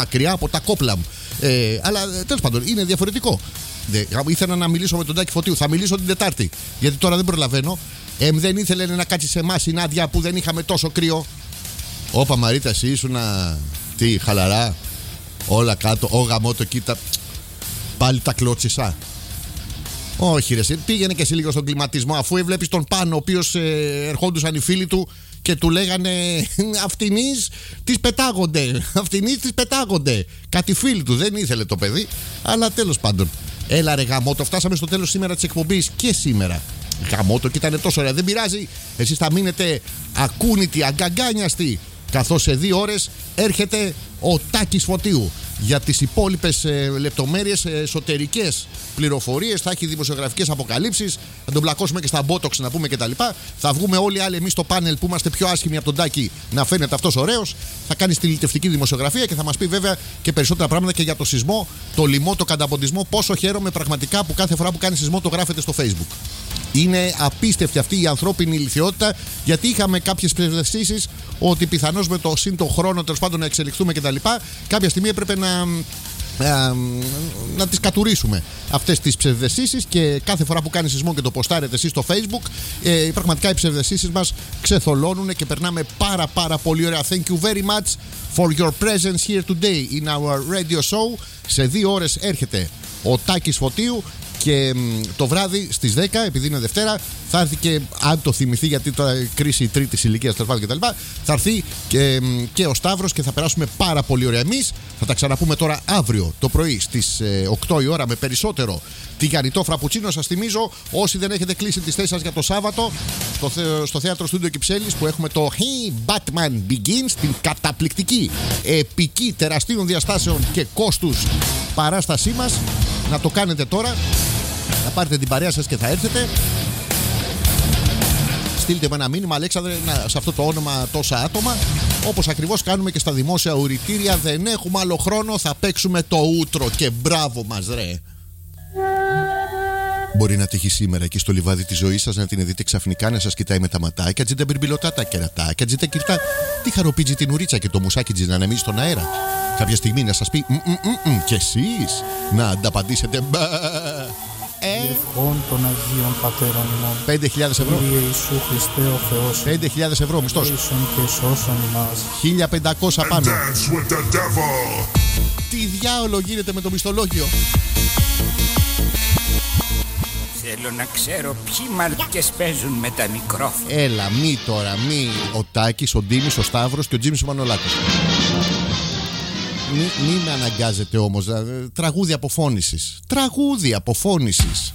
μακριά από τα κόπλα μου. Αλλά τέλος πάντων είναι διαφορετικό. Ήθελα να μιλήσω με τον Τάκη Φωτίου. Θα μιλήσω την Τετάρτη. Γιατί τώρα δεν προλαβαίνω. Δεν ήθελε να κάτσει σε εμάς η Νάντια που δεν είχαμε τόσο κρύο. Όπα Μαρίτα, εσύ ήσουν τι, χαλαρά. Όλα κάτω. Ω γαμώτο, κοίτα. Πάλι τα κλώτσισα. Όχι, ρε, πήγαινε και εσύ λίγο στον κλιματισμό. Αφού έβλεπες τον Πάνο, ο οποίος ερχόντουσαν οι φίλοι του και του λέγανε αυτινείς τις πετάγονται. Αυτινείς τις πετάγονται. Κάτι φίλοι του, δεν ήθελε το παιδί. Αλλά τέλος πάντων. Έλα ρε γαμώτο, φτάσαμε στο τέλος σήμερα της εκπομπής και σήμερα. Γαμώτο και ήταν τόσο ωραία. Δεν πειράζει. Εσείς θα μείνετε ακούνητοι, αγκαγκάνιαστοι. Καθώς σε 2 ώρες έρχεται ο Τάκης Φωτίου. Για τις υπόλοιπες λεπτομέρειες, εσωτερικές πληροφορίες, θα έχει δημοσιογραφικές αποκαλύψεις. Θα τον πλακώσουμε και στα Botox να πούμε κτλ. Θα βγούμε όλοι οι άλλοι εμείς στο πάνελ που είμαστε πιο άσχημοι από τον Τάκη να φαίνεται αυτός ωραίος. Θα κάνει στυλιτευτική δημοσιογραφία και θα μας πει βέβαια και περισσότερα πράγματα και για το σεισμό, το λοιμό, το καταποντισμό. Πόσο χαίρομαι πραγματικά που κάθε φορά που κάνει σεισμό το γράφετε στο Facebook. Είναι απίστευτη αυτή η ανθρώπινη ηλικιότητα, γιατί είχαμε κάποιες ψευδαισθήσεις ότι πιθανώς με το σύν τον χρόνο τέλος πάντων να εξελιχθούμε κτλ. Κάποια στιγμή έπρεπε να τις κατουρίσουμε αυτές τις ψευδαισθήσεις και κάθε φορά που κάνει σεισμό και το ποστάρετε εσείς στο Facebook, πραγματικά οι ψευδαισθήσεις μας ξεθολώνουν και περνάμε πάρα πολύ ωραία. Thank you very much for your presence here today in our radio show. Σε 2 ώρες έρχεται ο Τάκης Φωτίου. Και το βράδυ στις 10, επειδή είναι Δευτέρα, θα έρθει και, αν το θυμηθεί, γιατί τώρα κρίση τρίτης ηλικίας κτλ., θα έρθει και ο Σταύρος και θα περάσουμε πάρα πολύ ωραία. Εμείς θα τα ξαναπούμε τώρα αύριο το πρωί στις 8 η ώρα με περισσότερο τηγανιτό φραπουτσίνο. Σας θυμίζω, όσοι δεν έχετε κλείσει τις θέσεις σας για το Σάββατο, στο θέατρο Στούντιο Κυψέλης που έχουμε το Hey Batman Begins, την καταπληκτική, επική, τεραστίων διαστάσεων και κόστους παράστασή μας. Να το κάνετε τώρα. Να πάρετε την παρέα σας και θα έρθετε. Στείλτε με ένα μήνυμα, Αλέξανδρε, σε αυτό το όνομα τόσα άτομα. Όπως ακριβώς κάνουμε και στα δημόσια ουρητήρια. Δεν έχουμε άλλο χρόνο, θα παίξουμε το ούτρο. Και μπράβο μας, ρε. Μπορεί να τύχει σήμερα εκεί στο λιβάδι της ζωής σας να την δείτε ξαφνικά να σας κοιτάει με τα ματάκια, τζιτε μπιρμπιλωτά τα κερατάκια, τζιτε κυρτά τη χαροπίτζι την ουρίτσα και το μουσάκι τζι να ανεμίζει στον αέρα. Κάποια στιγμή να σας πει και εσείς να ανταπαντήσετε μπα. Ευχών των Αγίων Πατέρων ημών. 5.000 ευρώ. Κύριε Ιησού Χριστέ ο Θεός. 5.000 ευρώ μισθός. Και σώσον ημάς. 1.500 πάνω. Τι διάολο γίνεται με το μισθολόγιο. Θέλω να ξέρω ποιοι μάρκες παίζουν με τα μικρόφωνα. Έλα, μη τώρα, μη. Ο Τάκης, ο Ντίμης, ο Σταύρος και ο Τζίμης ο Μανολάκος. Μη με αναγκάζετε όμως. Τραγούδι αποφώνησης. Τραγούδι αποφώνησης.